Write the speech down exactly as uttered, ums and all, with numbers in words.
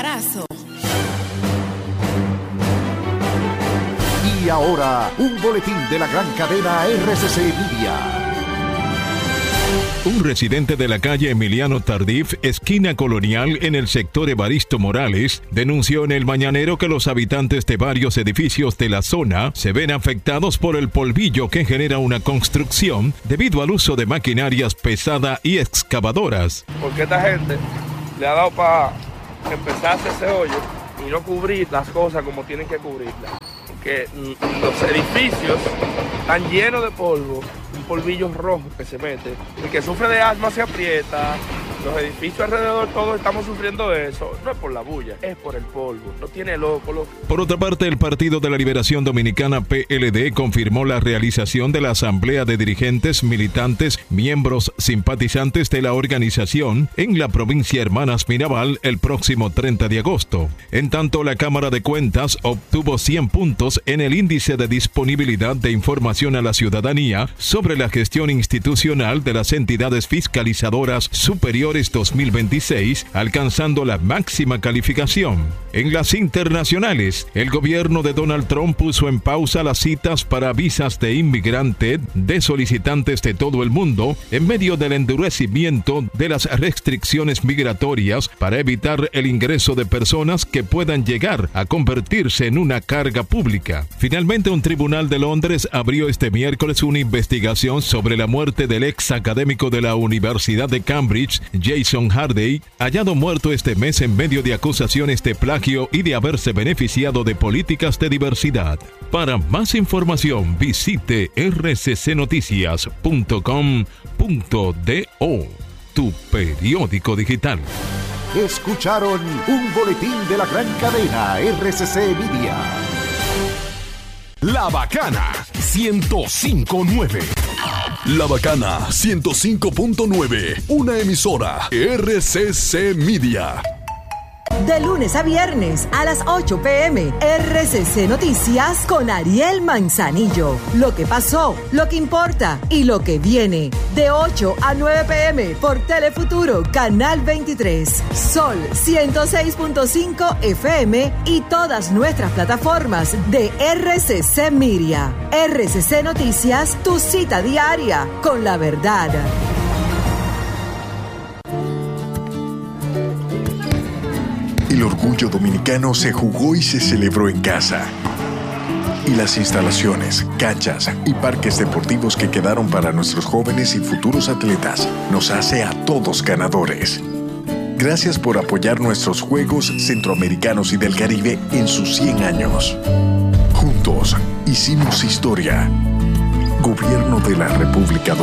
Abrazo. Y ahora, un boletín de la gran cadena R C C Media. Un residente de la calle Emiliano Tardif, esquina Colonial, en el sector Evaristo Morales, denunció en el Mañanero que los habitantes de varios edificios de la zona se ven afectados por el polvillo que genera una construcción debido al uso de maquinarias pesada y excavadoras. Porque esta gente le ha dado para empezar a hacer ese hoyo y no cubrir las cosas como tienen que cubrirlas. Porque los edificios están llenos de polvo, un polvillo rojo que se mete. El que sufre de asma se aprieta, los edificios alrededor todos estamos sufriendo de eso. No es por la bulla, es por el polvo, no tiene loco. Lo... Por otra parte, el Partido de la Liberación Dominicana P L D confirmó la realización de la asamblea de dirigentes, militantes, miembros, simpatizantes de la organización en la provincia Hermanas Mirabal el próximo treinta de agosto. En tanto, la Cámara de Cuentas obtuvo cien puntos en el índice de disponibilidad de información a la ciudadanía sobre la gestión institucional de las entidades fiscalizadoras superiores dos mil veintiséis, alcanzando la máxima calificación. En las internacionales, el gobierno de Donald Trump puso en pausa las citas para visas de inmigrante de solicitantes de todo el mundo en medio del endurecimiento de las restricciones migratorias para evitar el ingreso de personas que puedan llegar a convertirse en una carga pública. Finalmente, un tribunal de Londres abrió este miércoles una investigación sobre la muerte del ex académico de la Universidad de Cambridge, Jason Hardy, hallado muerto este mes en medio de acusaciones de plagio y de haberse beneficiado de políticas de diversidad. Para más información, visite r c c noticias punto com punto do, tu periódico digital. Escucharon un boletín de la gran cadena R C C Media. La Bacana ciento cinco punto nueve. La Bacana ciento cinco punto nueve, una emisora R C C Media. De lunes a viernes a las ocho p m R C C Noticias con Ariel Manzanillo. Lo que pasó, lo que importa y lo que viene. De ocho a nueve p m por Telefuturo, Canal veintitrés, Sol ciento seis punto cinco F M y todas nuestras plataformas de R C C Media. R C C Noticias, tu cita diaria con la verdad. El orgullo dominicano se jugó y se celebró en casa. Y las instalaciones, canchas y parques deportivos que quedaron para nuestros jóvenes y futuros atletas nos hace a todos ganadores. Gracias por apoyar nuestros Juegos Centroamericanos y del Caribe en sus cien años. Juntos hicimos historia. Gobierno de la República Dominicana.